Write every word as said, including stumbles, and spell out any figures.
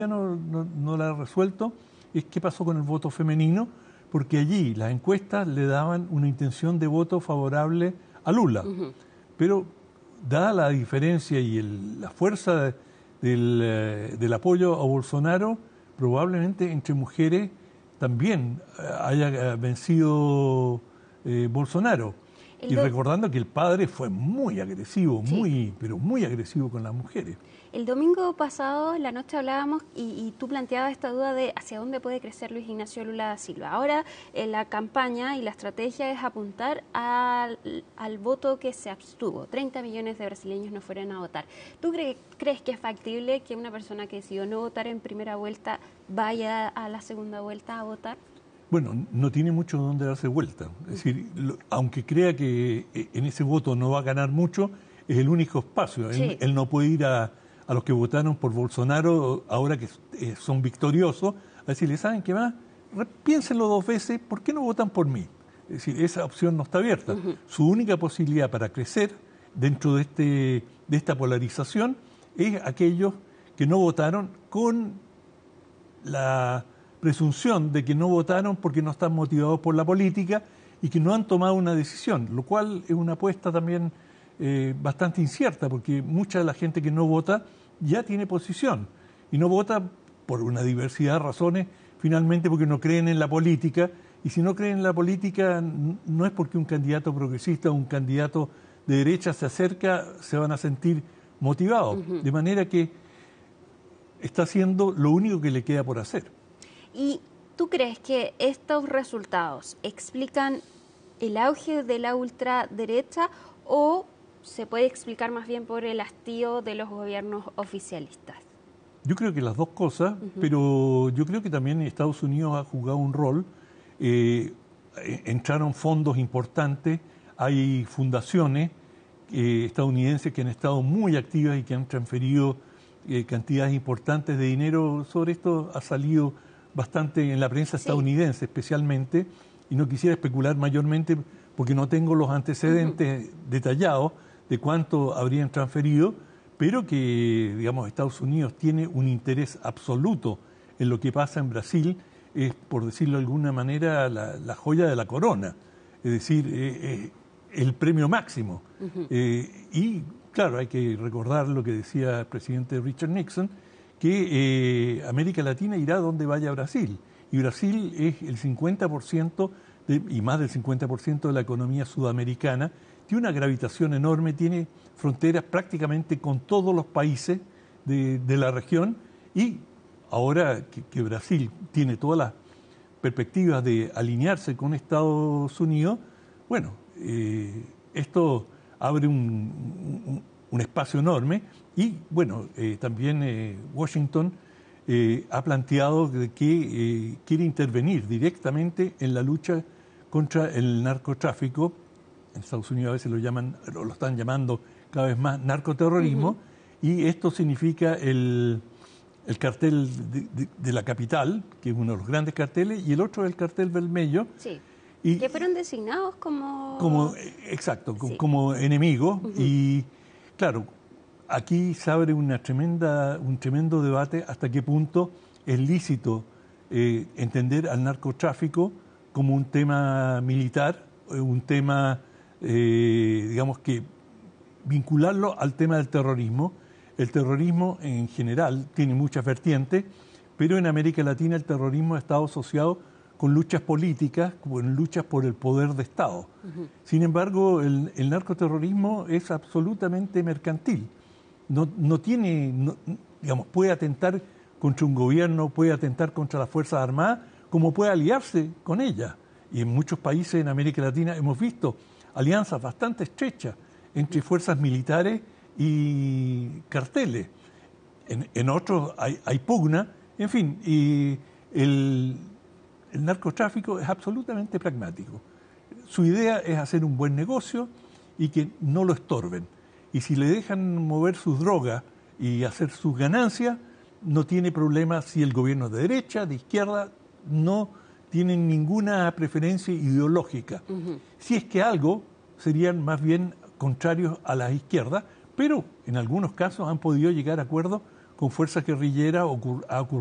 no, no, no la ha resuelto es qué pasó con el voto femenino, porque allí las encuestas le daban una intención de voto favorable a Lula. Uh-huh. Pero dada la diferencia y el, la fuerza del, eh, del apoyo a Bolsonaro, probablemente entre mujeres también haya vencido eh, Bolsonaro. El y do... recordando que el padre fue muy agresivo, sí. muy, pero muy agresivo con las mujeres. El domingo pasado, en la noche hablábamos y, y tú planteabas esta duda de hacia dónde puede crecer Luis Ignacio Lula da Silva. Ahora eh, la campaña y la estrategia es apuntar al, al voto que se abstuvo. treinta millones de brasileños no fueron a votar. ¿Tú cre crees que es factible que una persona que decidió no votar en primera vuelta vaya a la segunda vuelta a votar? Bueno, no tiene mucho donde darse vuelta. Es decir, lo, aunque crea que en ese voto no va a ganar mucho, es el único espacio. Sí. Él, él no puede ir a... a los que votaron por Bolsonaro, ahora que eh, son victoriosos, a decirle, ¿saben qué más? Piénsenlo dos veces, ¿por qué no votan por mí? Es decir, esa opción no está abierta. Uh-huh. Su única posibilidad para crecer dentro de, este, de esta polarización es aquellos que no votaron con la presunción de que no votaron porque no están motivados por la política y que no han tomado una decisión, lo cual es una apuesta también eh, bastante incierta, porque mucha de la gente que no vota ya tiene posición y no vota por una diversidad de razones, finalmente porque no creen en la política, y si no creen en la política no es porque un candidato progresista o un candidato de derecha se acerca, se van a sentir motivados, uh-huh. de manera que está haciendo lo único que le queda por hacer. ¿Y tú crees que estos resultados explican el auge de la ultraderecha o se puede explicar más bien por el hastío de los gobiernos oficialistas? Yo creo que las dos cosas, uh-huh. pero yo creo que también Estados Unidos ha jugado un rol. Eh, entraron fondos importantes, hay fundaciones eh, estadounidenses que han estado muy activas y que han transferido eh, cantidades importantes de dinero. Sobre esto ha salido bastante en la prensa estadounidense, sí. especialmente, y no quisiera especular mayormente porque no tengo los antecedentes uh-huh. detallados de cuánto habrían transferido, pero que, digamos, Estados Unidos tiene un interés absoluto en lo que pasa en Brasil, es, por decirlo de alguna manera, la, la joya de la corona, es decir, eh, eh, el premio máximo. Uh-huh. eh, y, claro, hay que recordar lo que decía el presidente Richard Nixon, que eh, América Latina irá donde vaya Brasil, y Brasil es el cincuenta por ciento de, y más del cincuenta por ciento de la economía sudamericana, tiene una gravitación enorme, tiene fronteras prácticamente con todos los países de, de la región, y ahora que, que Brasil tiene todas las perspectivas de alinearse con Estados Unidos, bueno, eh, esto abre un, un, un espacio enorme. Y bueno, eh, también eh, Washington eh, ha planteado que eh, quiere intervenir directamente en la lucha contra el narcotráfico. En Estados Unidos a veces lo llaman, lo están llamando cada vez más narcoterrorismo, uh-huh. y esto significa el, el cartel de, de, de la capital, que es uno de los grandes carteles, y el otro es el cartel Vermelho. Sí. Y, que fueron designados como... como exacto, sí. como enemigos. Uh-huh. Y claro, aquí se abre una tremenda, un tremendo debate hasta qué punto es lícito eh, entender al narcotráfico como un tema militar, un tema, eh, digamos que vincularlo al tema del terrorismo. El terrorismo en general tiene muchas vertientes, pero en América Latina el terrorismo ha estado asociado con luchas políticas, con luchas por el poder de Estado. Uh-huh. Sin embargo, el, el narcoterrorismo es absolutamente mercantil. No, no tiene, no, digamos, puede atentar contra un gobierno, puede atentar contra las Fuerzas Armadas, como puede aliarse con ellas. Y en muchos países en América Latina hemos visto alianzas bastante estrechas entre fuerzas militares y carteles. En, en otros hay, hay pugna, en fin, y el, el narcotráfico es absolutamente pragmático. Su idea es hacer un buen negocio y que no lo estorben. Y si le dejan mover sus drogas y hacer sus ganancias, no tiene problema si el gobierno es de derecha, de izquierda, no tienen ninguna preferencia ideológica. Uh-huh. Si es que algo, serían más bien contrarios a las izquierdas, pero en algunos casos han podido llegar a acuerdos con fuerzas guerrilleras ocur- ha ocurrido